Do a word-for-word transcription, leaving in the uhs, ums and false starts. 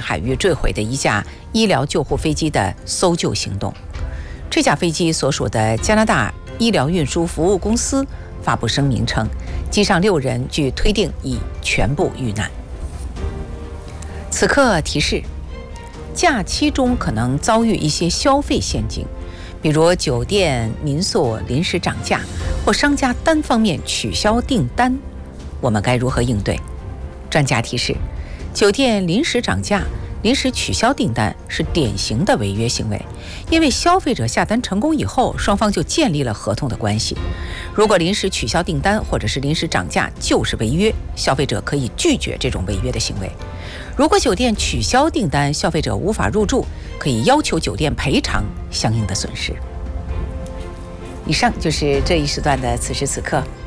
海域坠毁的一架医疗救护飞机的搜救行动。这架飞机所属的加拿大医疗运输服务公司发布声明称，机上六人据推定已全部遇难。此刻提示：假期中可能遭遇一些消费陷阱，比如酒店、民宿临时涨价，或商家单方面取消订单，我们该如何应对？专家提示，酒店临时涨价、临时取消订单是典型的违约行为，因为消费者下单成功以后，双方就建立了合同的关系。如果临时取消订单或者是临时涨价就是违约，消费者可以拒绝这种违约的行为。如果酒店取消订单，消费者无法入住，可以要求酒店赔偿相应的损失。以上就是这一时段的此时此刻。